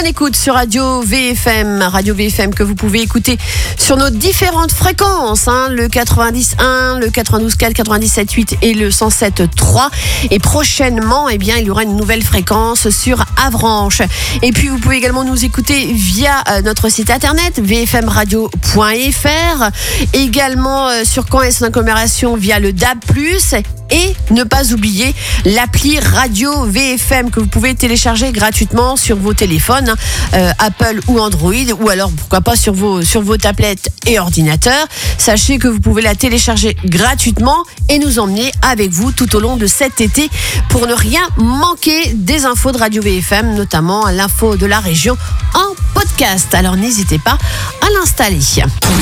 bonne écoute sur Radio VFM que vous pouvez écouter sur nos différentes fréquences, le 90.1, le 92.4, 97.8 et le 107.3. Et prochainement, il y aura une nouvelle fréquence sur Avranches. Et puis, vous pouvez également nous écouter via notre site internet vfmradio.fr, également sur Caen et son agglomération via le DAB+, et ne pas oublier l'appli Radio VFM que vous pouvez télécharger gratuitement sur vos téléphones, Apple ou Android, ou alors pourquoi pas sur vos tablettes et ordinateurs. Sachez que vous pouvez la télécharger gratuitement et nous emmener avec vous tout au long de cet été pour ne rien manquer des infos de Radio VFM, notamment l'info de la région en podcast. Alors n'hésitez pas à l'installer.